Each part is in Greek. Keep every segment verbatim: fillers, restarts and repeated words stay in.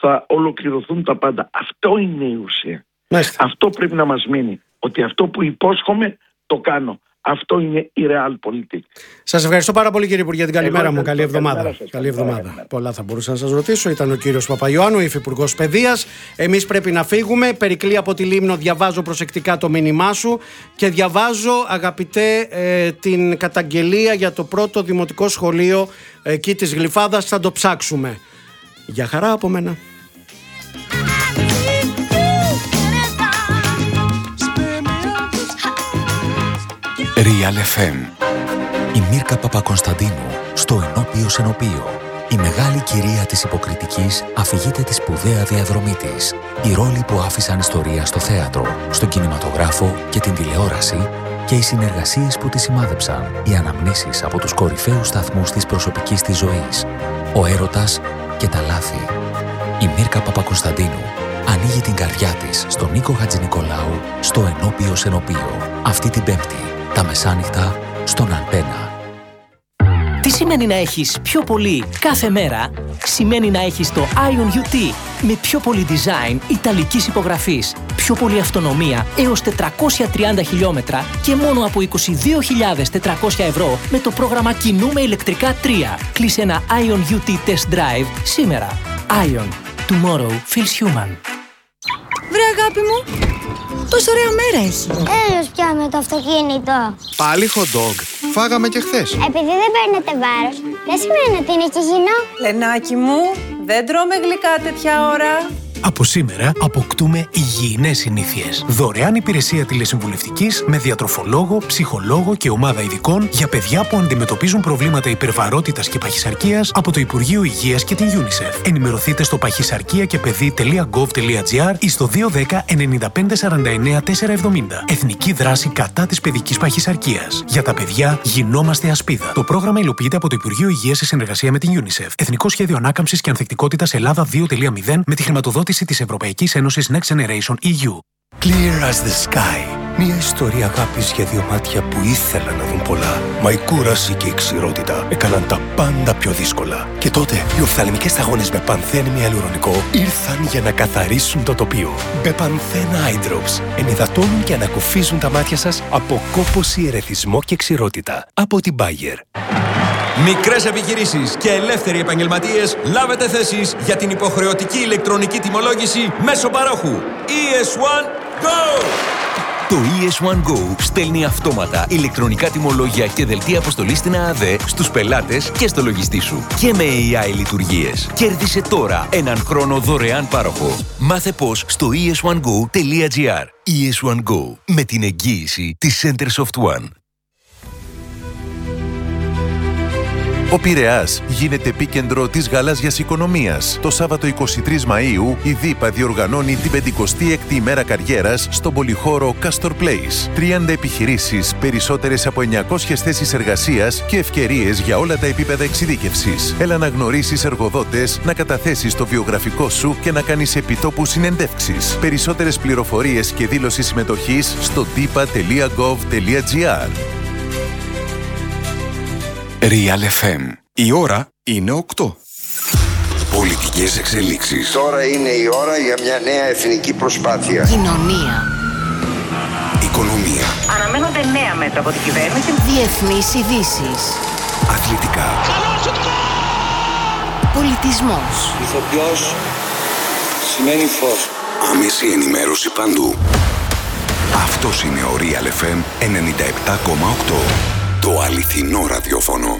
θα ολοκληρωθούν τα πάντα. Αυτό είναι η ουσία. Μάλιστα. Αυτό πρέπει να μας μείνει. Ότι αυτό που υπόσχομαι το κάνω. Αυτό είναι η Realpolitik. Σας ευχαριστώ πάρα πολύ, κύριε Υπουργέ. Την καλημέρα μου. Καλή εβδομάδα. Καλή, καλή εβδομάδα. Καλή. Πολλά θα μπορούσα να σας ρωτήσω. Ήταν ο κύριος Παπαϊωάννου, υφυπουργός παιδείας. Εμείς πρέπει να φύγουμε. Περικλή από τη Λίμνο, διαβάζω προσεκτικά το μήνυμά σου και διαβάζω, αγαπητέ, ε, την καταγγελία για το πρώτο δημοτικό σχολείο εκεί της Γλυφάδας. Θα το ψάξουμε. Για χαρά από μένα. Real εφ εμ. Η Μίρκα Παπακωνσταντίνου στο Ενώπιο Ενωπίο. Η μεγάλη κυρία της υποκριτικής αφηγείται τη σπουδαία διαδρομή της. Οι ρόλοι που άφησαν ιστορία στο θέατρο, στον κινηματογράφο και την τηλεόραση και οι συνεργασίες που τη σημάδεψαν. Οι αναμνήσεις από τους κορυφαίους σταθμούς της προσωπικής της ζωής. Ο έρωτας και τα λάθη. Η Μίρκα Παπακωνσταντίνου ανοίγει την καρδιά της στον Νίκο Χατζηνικολάου στο Ενώπιο Ενωπίο. Αυτή την Πέμπτη. Τα μεσάνυχτα στον Αντένα. Τι σημαίνει να έχεις πιο πολύ κάθε μέρα? Σημαίνει να έχεις το Ion γιου τι με πιο πολύ design ιταλικής υπογραφής, πιο πολύ αυτονομία έως τετρακόσια τριάντα χιλιόμετρα και μόνο από είκοσι δύο χιλιάδες τετρακόσια ευρώ με το πρόγραμμα Κινούμε ηλεκτρικά τρία. Κλείσε ένα Ion γιου τι Test Drive σήμερα. Ion. Tomorrow feels human. Βρε αγάπη μου, πόσο ωραία μέρα έχει. Έλος πια με το αυτοκίνητο. Πάλι hot dog. Φάγαμε και χθες. Επειδή δεν παίρνετε βάρος, δεν σημαίνει ότι είναι υγιεινό. Λενάκι μου, δεν τρώμε γλυκά τέτοια ώρα. Από σήμερα αποκτούμε υγιεινές συνήθειες. Δωρεάν υπηρεσία τηλεσυμβουλευτικής με διατροφολόγο, ψυχολόγο και ομάδα ειδικών για παιδιά που αντιμετωπίζουν προβλήματα υπερβαρότητας και παχυσαρκίας από το Υπουργείο Υγείας και την UNICEF. Ενημερωθείτε στο παχυσαρκία και παιδί τελεία γκοβ τελεία τζι άρ ή στο δύο ένα μηδέν εννιά πέντε σαράντα εννιά τετρακόσια εβδομήντα. Εθνική δράση κατά της παιδικής παχυσαρκίας. Για τα παιδιά γινόμαστε ασπίδα. Το πρόγραμμα υλοποιείται από το Υπουργείο Υγείας σε συνεργασία με την UNICEF. Εθνικό Σχέδιο Ανάκαμψης και Ανθεκτικότητας Ελλάδα δύο κόμμα μηδέν με τη χρηματοδότηση της Ευρωπαϊκής Ένωσης Next Generation ι γιου. Clear as the sky. Μια ιστορία αγάπης για δύο μάτια που ήθελαν να δουν πολλά. Μα η κούραση και η ξηρότητα έκαναν τα πάντα πιο δύσκολα. Και τότε οι οφθαλμικές σταγόνες με πανθένη ιαλουρονικό ήρθαν για να καθαρίσουν το τοπίο. Μπεπανθέν Eye Drops ενυδατώνουν και ανακουφίζουν τα μάτια σας από κόπωση, ερεθισμό και ξηρότητα. Από την Bayer. Μικρές επιχειρήσεις και ελεύθεροι επαγγελματίες, λάβετε θέσεις για την υποχρεωτική ηλεκτρονική τιμολόγηση μέσω παρόχου. ι ες ουάν Go! Το ι ες ουάν Go στέλνει αυτόματα ηλεκτρονικά τιμολόγια και δελτία αποστολής στην ΑΑΔ στους πελάτες και στο λογιστή σου. Και με έι άι λειτουργίες. Κέρδισε τώρα έναν χρόνο δωρεάν πάροχο. Μάθε πώς στο ι ες ουάν γκο τελεία τζι άρ. ι ες ουάν Go με την εγγύηση της Centersoft One. Ο Πειραιάς γίνεται επίκεντρο της γαλάζιας οικονομίας. Το Σάββατο εικοστή τρίτη Μαΐου η ΔΥΠΑ διοργανώνει την πενηκοστή έκτη ημέρα καριέρας στον πολυχώρο Castor Place. τριάντα επιχειρήσεις, περισσότερες από εννιακόσιες θέσεις εργασίας και ευκαιρίες για όλα τα επίπεδα εξειδίκευσης. Έλα να γνωρίσεις εργοδότες, να καταθέσεις το βιογραφικό σου και να κάνεις επιτόπου συνεντεύξεις. Περισσότερες πληροφορίες και δήλωση συμμετοχής στο διπα τελεία γκοβ τελεία τζι άρ. Real εφ εμ. Η ώρα είναι οκτώ. Πολιτικές εξελίξεις. Τώρα είναι η ώρα για μια νέα εθνική προσπάθεια. Κοινωνία. Οικονομία. Αναμένονται νέα μέτρα από την κυβέρνηση. Διεθνείς ειδήσεις. Αθλητικά. Πολιτισμός. Ηθοποιός σημαίνει φως. Άμεση ενημέρωση παντού. Αυτός είναι ο Real εφ εμ ενενήντα επτά κόμμα οκτώ. Το αληθινό ραδιόφωνο.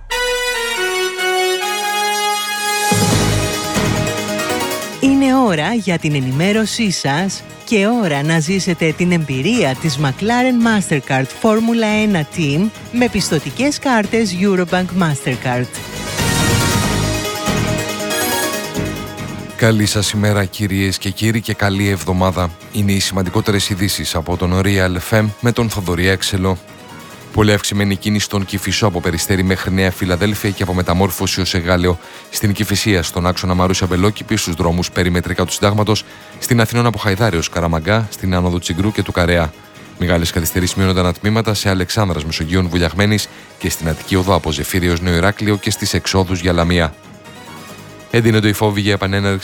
Είναι ώρα για την ενημέρωσή σας και ώρα να ζήσετε την εμπειρία της McLaren Mastercard Φόρμουλα ένα Team με πιστωτικές κάρτες Eurobank Mastercard. Καλή σας ημέρα κυρίες και κύριοι και καλή εβδομάδα. Είναι οι σημαντικότερες ειδήσεις από τον Real εφ εμ με τον Θοδωρή Έξελο. Πολύ αυξημένη κίνηση στον Κηφισό από Περιστέρι μέχρι Νέα Φιλαδέλφια και από Μεταμόρφωση ως Εγάλεο. Στην Κηφισία, στον άξονα Μαρούσια Μπελόκηπη, στους δρόμους περιμετρικά του Συντάγματος, στην Αθηνών από Χαϊδάρη ως Καραμαγκά, στην Άνοδο Τσιγκρού και του Καρέα. Μεγάλες καθυστερήσεις μειώνονταν ατμήματα σε Αλεξάνδρας Μεσογείων Βουλιαγμένης και στην Αττική Οδό από Ζεφύρι ως Νέο Ηράκλειο και στις εξόδους για Λαμία. Έντυνε το υφόβη για επανέναρξη